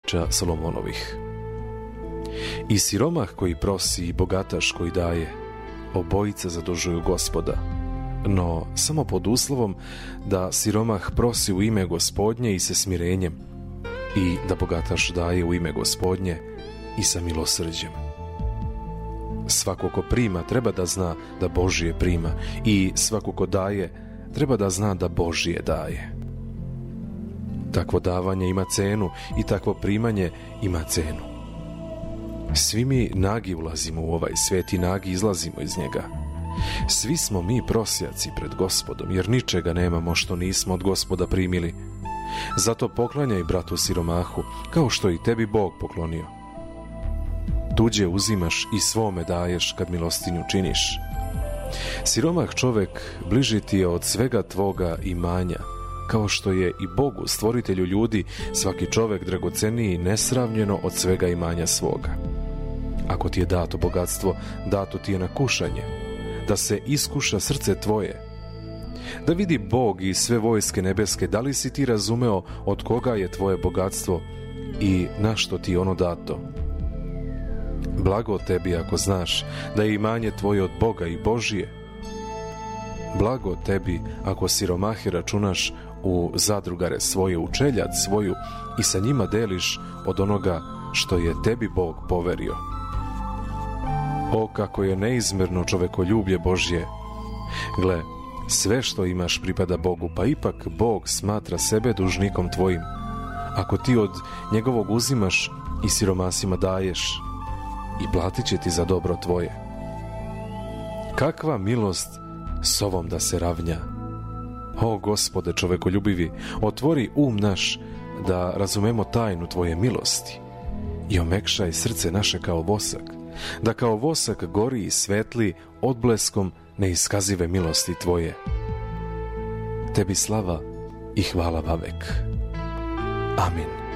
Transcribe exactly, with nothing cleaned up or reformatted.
priča Solomonovih. I siromah koji prosi i bogataš koji daje, obojica zadužuju Gospoda, no samo pod uslovom da siromah prosi u ime Gospodnje i sa smirenjem, i da bogataš daje u ime Gospodnje i sa milosrđem. Svako ko prima treba da zna da Božije prima, i svako ko daje treba da zna da Božije daje. Takvo davanje ima cenu i takvo primanje ima cenu. Svi mi nagi ulazimo u ovaj svet i nagi izlazimo iz njega. Svi smo mi prosjaci pred Gospodom, jer ničega nemamo što nismo od Gospoda primili. Zato poklanjaj bratu siromahu, kao što i tebi Bog poklonio. Tuđe uzimaš i svome daješ kad milostinju činiš. Siromah čovek bliži ti je od svega tvoga imanja, kao što je i Bogu, stvoritelju ljudi, svaki čovek dragoceniji nesravnjeno od svega imanja svoga. Ako ti je dato bogatstvo, dato ti je na kušanje, da se iskuša srce tvoje, da vidi Bog i sve vojske nebeske, da li si ti razumeo od koga je tvoje bogatstvo i na što ti ono dato. Blago tebi ako znaš da je imanje tvoje od Boga i Božije. Blago tebi ako siromahe računaš u zadrugare svoje, u čeljad svoju, i sa njima deliš od onoga što je tebi Bog poverio. O, kako je neizmerno čovekoljublje Božje! Gle, sve što imaš pripada Bogu, pa ipak Bog smatra sebe dužnikom tvojim. Ako ti od njegovog uzimaš i siromasima daješ, i platit će ti za dobro tvoje. Kakva milost s ovom da se ravnja! O Gospode čovekoljubivi, otvori um naš da razumemo tajnu tvoje milosti i omekšaj srce naše kao vosak, da kao vosak gori i svetli odbleskom neiskazive milosti tvoje. Tebi slava i hvala vavek. Amin.